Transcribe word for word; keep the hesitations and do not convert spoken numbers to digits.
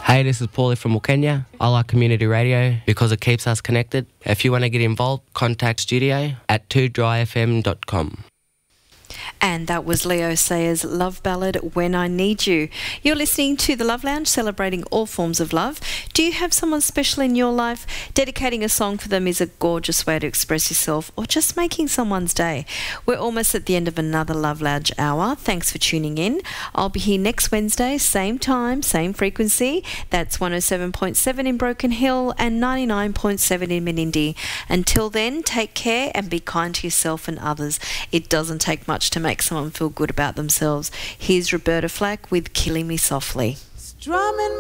Hey, this is Paulie from Wilkenya. I like community radio because it keeps us connected. If you want to get involved, contact studio at two dry f m dot com. And that was Leo Sayers' love ballad, When I Need You. You're listening to The Love Lounge, celebrating all forms of love. Do you have someone special in your life? Dedicating a song for them is a gorgeous way to express yourself, or just making someone's day. We're almost at the end of another Love Lounge hour. Thanks for tuning in. I'll be here next Wednesday, same time, same frequency. That's one oh seven point seven in Broken Hill and ninety-nine point seven in Menindee. Until then, take care and be kind to yourself and others. It doesn't take much to make someone feel good about themselves. Here's Roberta Flack with Killing Me Softly. Strumming